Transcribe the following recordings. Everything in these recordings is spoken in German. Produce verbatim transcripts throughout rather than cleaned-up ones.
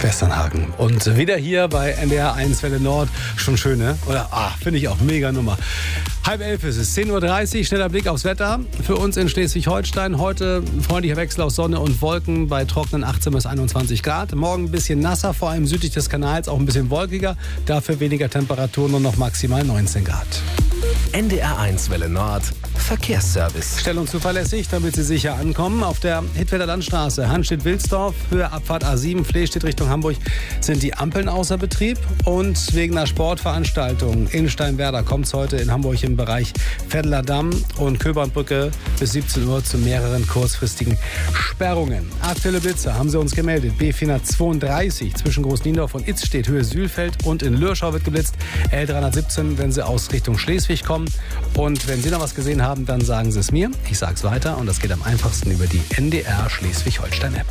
Westernhagen. Und wieder hier bei N D R eins Welle Nord. Schon schön, ne? Oder, ah, finde ich auch mega Nummer. Halb elf ist es, zehn Uhr dreißig, schneller Blick aufs Wetter. Für uns in Schleswig-Holstein heute ein freundlicher Wechsel aus Sonne und Wolken bei trockenen achtzehn bis einundzwanzig Grad. Morgen ein bisschen nasser, vor allem südlich des Kanals auch ein bisschen wolkiger. Dafür weniger Temperatur, nur noch maximal neunzehn Grad. N D R eins Welle Nord Verkehrsservice. Schnell und zuverlässig, damit Sie sicher ankommen. Auf der Hittfelder Landstraße, Hanstedt-Wilsdorf, Höhe Abfahrt A sieben, Flehstedt Richtung Hamburg, sind die Ampeln außer Betrieb. Und wegen einer Sportveranstaltung in Steinwerder kommt es heute in Hamburg im Bereich Vetteler Damm und Köbernbrücke bis siebzehn Uhr zu mehreren kurzfristigen Sperrungen. Aktuelle Blitze haben Sie uns gemeldet. B vierhundertzweiunddreißig zwischen Großniendorf und Itzstedt, Höhe Sülfeld, und in Lürschau wird geblitzt. L dreihundertsiebzehn, wenn Sie aus Richtung Schleswig kommen. Und wenn Sie noch was gesehen haben, dann sagen Sie es mir. Ich sage es weiter und das geht am einfachsten über die N D R Schleswig-Holstein-App.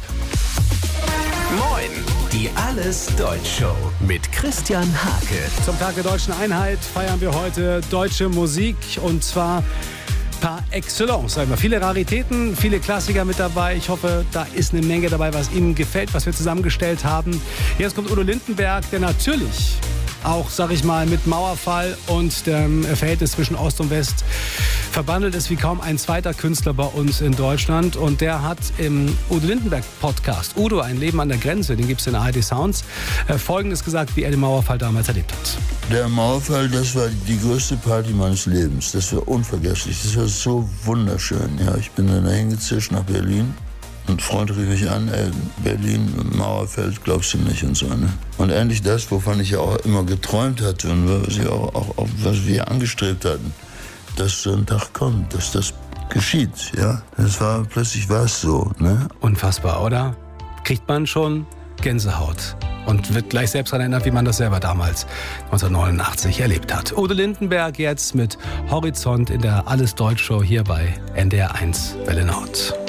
Moin, die Alles Deutsch Show mit Christian Hake. Zum Tag der Deutschen Einheit feiern wir heute deutsche Musik, und zwar par excellence. Sagen wir. Viele Raritäten, viele Klassiker mit dabei. Ich hoffe, da ist eine Menge dabei, was Ihnen gefällt, was wir zusammengestellt haben. Jetzt kommt Udo Lindenberg, der natürlich auch, sag ich mal, mit Mauerfall und dem Verhältnis zwischen Ost und West verbandelt ist wie kaum ein zweiter Künstler bei uns in Deutschland. Und der hat im Udo Lindenberg Podcast, Udo, ein Leben an der Grenze, den gibt es in A R D Sounds, äh, Folgendes gesagt, wie er den Mauerfall damals erlebt hat. Der Mauerfall, das war die größte Party meines Lebens. Das war unvergesslich. Das war so wunderschön. Ja, ich bin dann hingezischt nach Berlin. Und ein Freund rief mich an, ey, Berlin, Mauerfeld, glaubst du nicht und so. Ne? Und endlich das, wovon ich ja auch immer geträumt hatte und was, ich auch, auch, auch, was wir angestrebt hatten, dass so ein Tag kommt, dass das geschieht. Ja? Das war, plötzlich war es so. Ne? Unfassbar, oder? Kriegt man schon Gänsehaut und wird gleich selbst daran erinnert, wie man das selber damals neunzehnhundertneunundachtzig erlebt hat. Udo Lindenberg jetzt mit Horizont in der Alles Deutsch Show hier bei N D R eins Welle Nord.